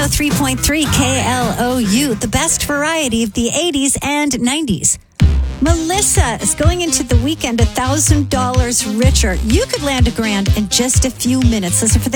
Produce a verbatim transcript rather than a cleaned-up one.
oh three point three K L O U, the best variety of the eighties and nineties. Melissa is going into the weekend one thousand dollars richer. You could land a grand in just a few minutes. Listen for the